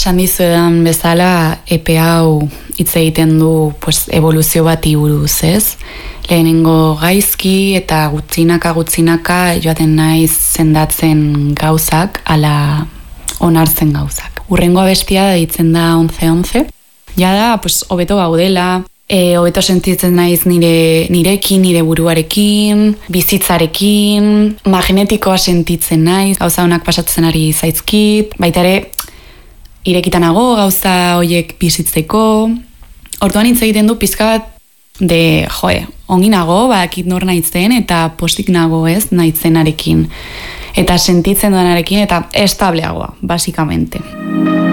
esan dizuedan bezala, epe hau hitz egiten du pues, evoluzio bati buruz, ez? Lehenengo gaizki eta gutzinaka joaten naiz sendatzen gauzak, ala onartzen gauzak. Urrengo abestia deitzen da 11-11. Ja da, pues, hobeto gaudela, hobeto sentitzen naiz nirekin, nire buruarekin, bizitzarekin, magnetikoa sentitzen naiz, gauza honak pasatzen ari zaizkit, baita ere, irekitanago gauza hoiek bizitzeko. Orduan hitz egiten du pizka bat de, ongi nago, badakit nor naitzen eta postik nago ez naitzenarekin. Eta sentitzen duenarekin eta estableagoa, basikamente.